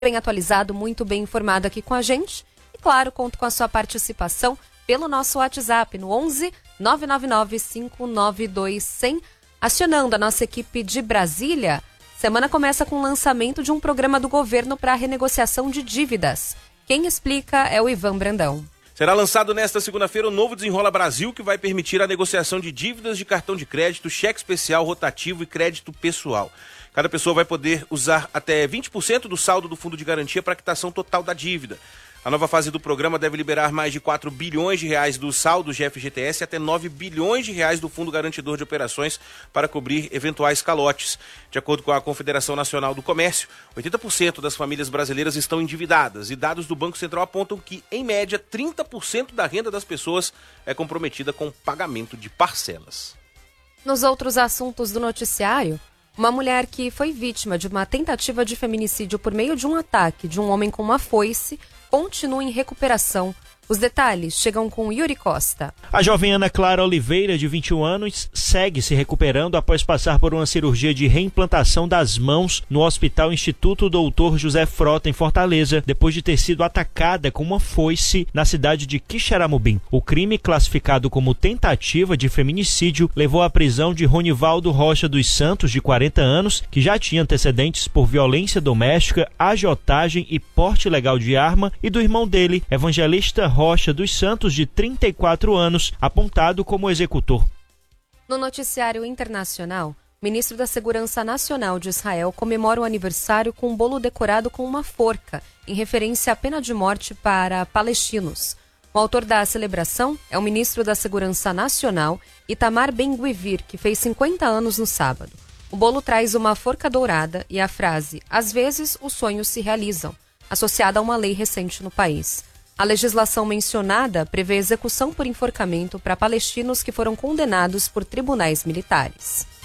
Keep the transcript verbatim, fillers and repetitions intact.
bem atualizado, muito bem informado aqui com a gente. E claro, conto com a sua participação pelo nosso WhatsApp no onze nove nove nove cinco nove dois zero zero. Acionando a nossa equipe de Brasília, semana começa com o lançamento de um programa do governo para renegociação de dívidas. Quem explica é o Ivan Brandão. Será lançado nesta segunda-feira o novo Desenrola Brasil, que vai permitir a negociação de dívidas de cartão de crédito, cheque especial, rotativo e crédito pessoal. Cada pessoa vai poder usar até vinte por cento do saldo do fundo de garantia para a quitação total da dívida. A nova fase do programa deve liberar mais de quatro bilhões de reais do saldo de F G T S e até nove bilhões de reais do Fundo Garantidor de Operações para cobrir eventuais calotes. De acordo com a Confederação Nacional do Comércio, oitenta por cento das famílias brasileiras estão endividadas e dados do Banco Central apontam que, em média, trinta por cento da renda das pessoas é comprometida com pagamento de parcelas. Nos outros assuntos do noticiário, uma mulher que foi vítima de uma tentativa de feminicídio por meio de um ataque de um homem com uma foice continua em recuperação. Os detalhes chegam com Yuri Costa. A jovem Ana Clara Oliveira, de vinte e um anos, segue se recuperando após passar por uma cirurgia de reimplantação das mãos no Hospital Instituto doutor José Frota, em Fortaleza, depois de ter sido atacada com uma foice na cidade de Quixeramobim. O crime, classificado como tentativa de feminicídio, levou à prisão de Ronivaldo Rocha dos Santos, de quarenta anos, que já tinha antecedentes por violência doméstica, agiotagem e porte ilegal de arma, e do irmão dele, Evangelista Rocha dos Santos, de trinta e quatro anos, apontado como executor. No noticiário internacional, o ministro da Segurança Nacional de Israel comemora o aniversário com um bolo decorado com uma forca, em referência à pena de morte para palestinos. O autor da celebração é o ministro da Segurança Nacional, Itamar Ben-Gvir, que fez cinquenta anos no sábado. O bolo traz uma forca dourada e a frase "Às vezes os sonhos se realizam", associada a uma lei recente no país. A legislação mencionada prevê execução por enforcamento para palestinos que foram condenados por tribunais militares.